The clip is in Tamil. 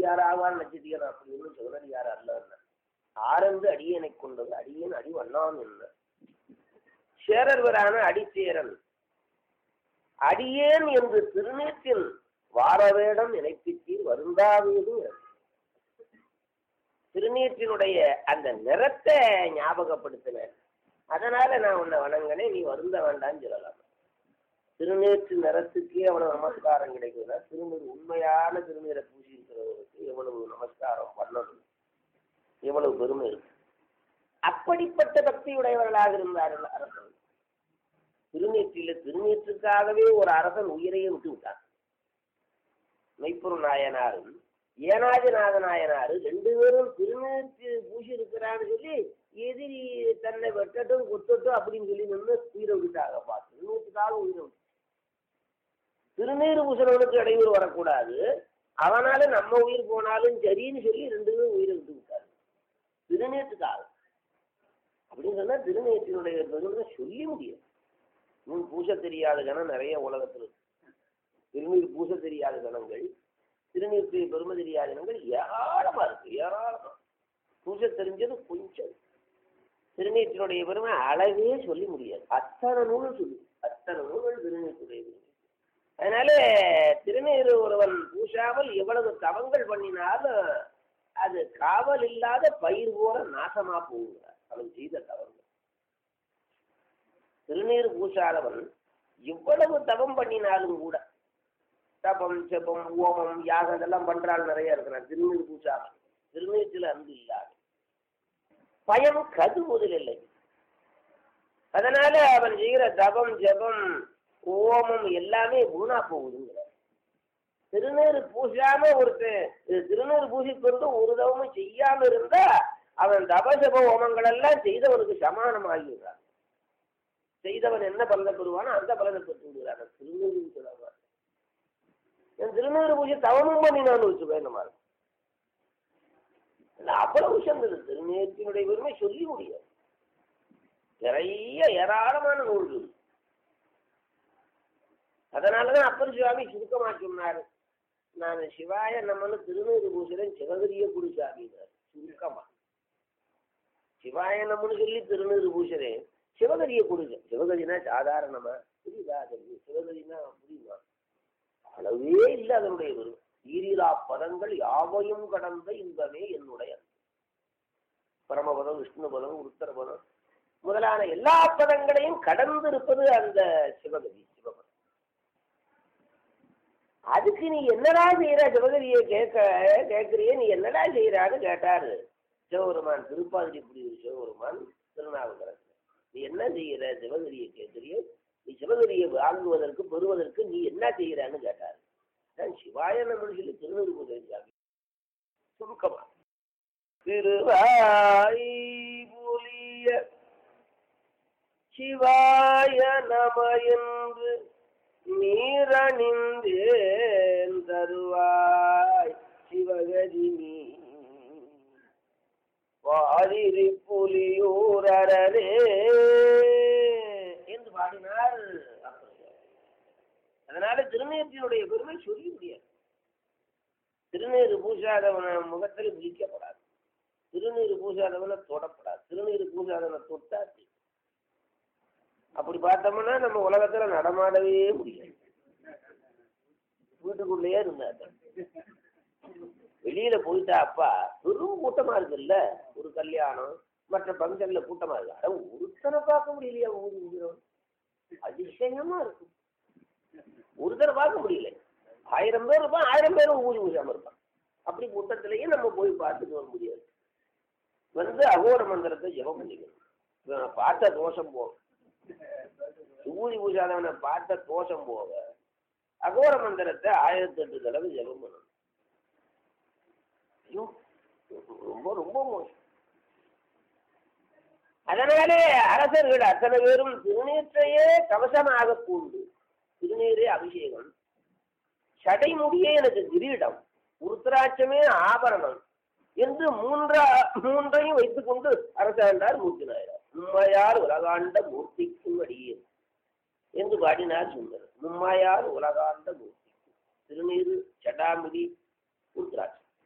சிவனடியார் ஆவான் நட்சத்திரம் அப்படின்னு சிவனடியார் அல்ல. ஆரந்து அடியனை கொண்டது அடியேன் அடி வண்ணான் என்ன சேரர்வரான அடிச்சேரன் அடியேன் என்று திருநீற்றில் வாரவேடம் நினைப்பித்தீர் வருந்தாதது. திருநீற்றினுடைய அந்த நிறத்தை ஞாபகப்படுத்தின, அதனால நான் உன்னை வணங்கினேன், நீ வருந்த வேண்டான்னு சொல்லலாம். திருநீற்று நிறத்துக்கே அவ்வளவு நமஸ்காரம் கிடைக்குதுன்னா திருநீர் உண்மையான திருநீரை பூசி இருக்கிறவருக்கு எவ்வளவு நமஸ்காரம் பண்ணணும், எவ்வளவு பெருமை இருக்கு. அப்படிப்பட்ட பக்தியுடையவர்களாக இருந்தார்கள் அரசன். திருநீற்றுக்காகவே ஒரு அரசன் உயிரையே விட்டு விட்டான். மெய்ப்பொருள் நாயனாரும் ஏனாதிநாத நாயனாரு ரெண்டு பேரும் திருநீற்று பூசி இருக்கிறான்னு சொல்லி எதிரி தன்னை வெட்டட்டும் கொத்தட்டும் அப்படின்னு சொல்லி நின்று உயிரை விட்டாங்கப்பா. திருநீற்றுக்காக உயிரை விட்டு, திருநீர் பூசணவனுக்கு இடையூறு வரக்கூடாது, அவனால நம்ம உயிர் போனாலும் சரின்னு சொல்லி ரெண்டு பேரும் உயிரை விட்டு விட்டாரு திருநீற்றுக்காக. அப்படின்னு சொன்னா திருநீற்றினுடைய பெருமை சொல்லி முடியும். முன் பூச தெரியாத ஜனம் நிறைய உலகத்தில் இருக்கு. திருநீர் பூச தெரியாத ஜனங்கள், திருநீருக்கு பெருமை தெரியாத ஜனங்கள் ஏராளமா இருக்கு, ஏராளமா. பூச தெரிஞ்சது கொஞ்சம். திருநீற்றினுடைய பெருமை அளவே சொல்லி முடியாது, அத்தனை நூல் சொல்லு, அத்தனை நூல்கள் திருநீற்றுடைய பெருமை. அதனால திருநீர் ஒருவன் பூசாமல் எவ்வளவு தவங்கள் பண்ணினாலும் அது காவல் இல்லாத பயிர் போல நாசமா போகிறார் அவன் செய்த தவங்கள். திருநீர் பூசாதவன் எவ்வளவு தவம் பண்ணினாலும் கூட, தபம் செபம் ஓமம் யாகம் இதெல்லாம் பண்றாள் நிறைய இருக்கிறான். திருநீர் பூசாமல், திருநீற்றில் அன்பு இல்லாத பயம் கது முதலில்லை. அதனால அவன் செய்கிற தபம் ஜபம் ஓமம் எல்லாமே வீணா போகுதுங்கிறார். திருநீர் பூசாம ஒருத்தன் திருநீர் பூசிக்கொண்டு ஒரு தவமும் செய்யாம இருந்தா அவன் தபஜப ஓமங்கள் எல்லாம் செய்தவனுக்கு சமானமாகிறான். செய்தவன் என்ன பலனை பெறுவானோ அந்த பலனை பெற்று விடுகிறான். திருநீர் சொல்லுவான், என் திருநீர் பூஜை தவமும் பண்ணி நான் வச்சு வேணுமா அவ்வளவு விஷயம். திருநீற்றினுடைய பெருமை சொல்லி முடியாது. நிறைய ஏராளமான நூல்கள். அதனாலதான் அப்பர் சுவாமி சுருக்கமா சொன்னாரு, நான் சிவாய நம்மன்னு திருநீர் பூசுறேன், சிவகிரிய குடிசாமினார் சுருக்கமா. சிவாய நம்மன்னு சொல்லி திருநீர் பூசுறேன், சிவகரிய குடிச. சிவகரினா சாதாரணமா புரியுதா? சிவகரினா புரியுமா? அளவே இல்லை அதனுடைய வரும். ஈரிலா பதங்கள் யாவையும் கடந்த இன்பமே என்னுடைய பரமபதம், விஷ்ணு பதம், உத்தர பதம் முதலான எல்லா பதங்களையும் கடந்து இருப்பது அந்த சிவகதி, சிவபதம். அதுக்கு நீ என்னடா செய்யற? சிவகரியை கேட்கறிய, நீ என்னடா செய்யறான்னு கேட்டாரு சிவபெருமான். திருப்பாதிரி புரியுது சிவபெருமான் திருநாவுக்கரசு. நீ என்ன செய்யற? சிவகரியை கேட்கறிய, நீ சிவகரியை வாங்குவதற்கு பெறுவதற்கு நீ என்ன செய்யறான்னு கேட்டாரு. சிவாய நம்ம சொல்லி திருநூறு பூஜை சுருக்கமா திருவாய் புலிய சிவாய நம என்று நீரணிந்தேன் தருவாய் சிவகதி நீ வாதிரி புலியூரரே என்று பாடினார். அதனால திருநீற்றினுடைய பெருமை சொல்லி முடியாது. திருநீர் பூசாதவன முகத்தில் விழிக்கப்படாது, திருநீர் பூசாதவனை தொடப்படாது, திருநீர் பூசாதவனை தொட்டாச்சு. அப்படி பார்த்தோம்னா நம்ம உலகத்துல நடமாடவே முடியாது. வீட்டுக்குள்ளேயே இருந்தாங்க. வெளியில போயிட்டா அப்பா பெரும் கூட்டமா இருக்குல்ல, ஒரு கல்யாணம் மற்ற பங்கன்ல கூட்டமா இருக்கு. ஒருத்தனை பார்க்க முடியலையா? ஊதி முடியும், அதிசயமா இருக்கும். ஒருத்தரை பார்க்க முடியல. 1000 பேர் இருப்பான், 1000 பேரும் ஊதி ஊசாம இருப்பான். அப்படி கூட்டத்திலேயே நம்ம போய் பார்த்துட்டு வர முடியாது. அகோர மந்திரத்தை ஜெபம் பண்ணிக்கணும். பார்த்த தோஷம் போகும். ஊதி பூசாதவனை பார்த்த தோஷம் போக அகோர மந்திரத்தை 1008 தடவை ஜெபம் பண்ணணும். ரொம்ப ரொம்ப மோசம். அதனாலே அரசர்கள் அத்தனை பேரும் திருநீற்றையே கவசமாக பூண்டு, திருநீரே அபிஷேகம், சடைமுடியே எனக்கு கிரீடம், உருத்திராட்சமே ஆபரணம் என்று மூன்றையும் வைத்துக் கொண்டு அரசாண்டார் மூர்த்தினாயிரம். மும்மையார் உலகாண்ட மூர்த்திக்கும் அடியே என்று பாடினார் சுந்தரர். மும்மையார் உலகாண்ட மூர்த்திக்கும் திருநீர், சடாமுடி, உருத்திராட்சம்.